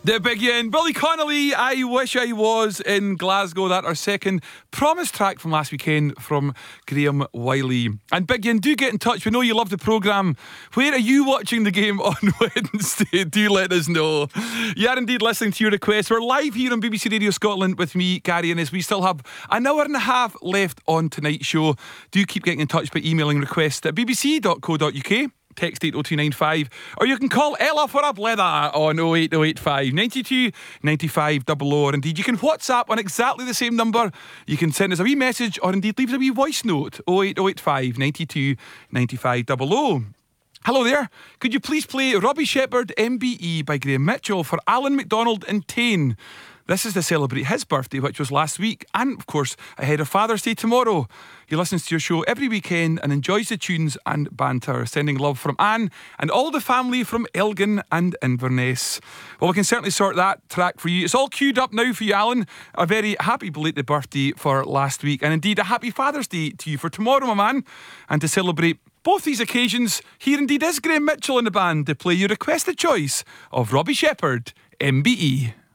The big in Billy Connolly, I Wish I Was in Glasgow. That our second promised track from last weekend from Graham Wiley. And big in, do get in touch. We know you love the programme. Where are you watching the game on Wednesday? Do let us know. You are indeed listening to your requests. We're live here on BBC Radio Scotland with me, Gary Innes. We still have an hour and a half left on tonight's show. Do keep getting in touch by emailing requests at bbc.co.uk. Text 80295, or you can call Ella for a blether on 08085 92 95 00. Or indeed, you can WhatsApp on exactly the same number. You can send us a wee message, or indeed leave us a wee voice note 08085 92 95 00. Hello there. Could you please play Robbie Shepherd MBE by Graham Mitchell for Alan McDonald in Tain? This is to celebrate his birthday, which was last week, and of course ahead of Father's Day tomorrow. He listens to your show every weekend and enjoys the tunes and banter. Sending love from Anne and all the family from Elgin and Inverness. Well, we can certainly sort that track for you. It's all queued up now for you, Alan. A very happy belated birthday for last week, and indeed a happy Father's Day to you for tomorrow, my man. And to celebrate both these occasions, here indeed is Graham Mitchell in the band to play your requested choice of Robbie Shepherd, MBE.